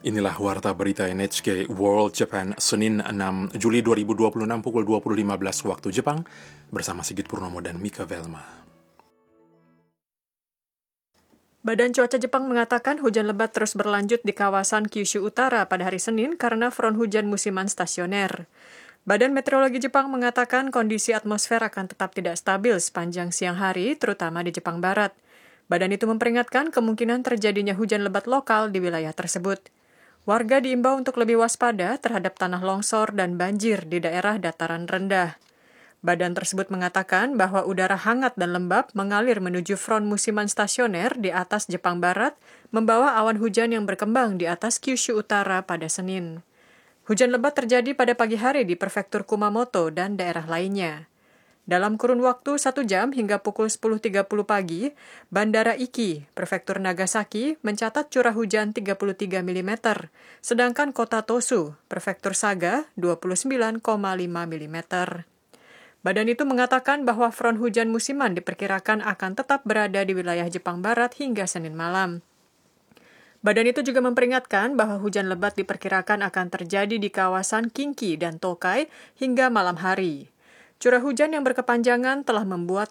Inilah Warta Berita NHK World Japan, Senin 6 Juli 2026 pukul 20.15 waktu Jepang, bersama Sigit Purnomo dan Mika Velma. Badan Cuaca Jepang mengatakan hujan lebat terus berlanjut di kawasan Kyushu Utara pada hari Senin karena front hujan musiman stasioner. Badan Meteorologi Jepang mengatakan kondisi atmosfer akan tetap tidak stabil sepanjang siang hari, terutama di Jepang Barat. Badan itu memperingatkan kemungkinan terjadinya hujan lebat lokal di wilayah tersebut. Warga diimbau untuk lebih waspada terhadap tanah longsor dan banjir di daerah dataran rendah. Badan tersebut mengatakan bahwa udara hangat dan lembab mengalir menuju front musiman stasioner di atas Jepang Barat, membawa awan hujan yang berkembang di atas Kyushu Utara pada Senin. Hujan lebat terjadi pada pagi hari di prefektur Kumamoto dan daerah lainnya. Dalam kurun waktu 1 jam hingga pukul 10.30 pagi, Bandara Iki, prefektur Nagasaki, mencatat curah hujan 33 mm, sedangkan kota Tosu, prefektur Saga, 29,5 mm. Badan itu mengatakan bahwa front hujan musiman diperkirakan akan tetap berada di wilayah Jepang Barat hingga Senin malam. Badan itu juga memperingatkan bahwa hujan lebat diperkirakan akan terjadi di kawasan Kinki dan Tokai hingga malam hari. Curah hujan yang berkepanjangan telah membuat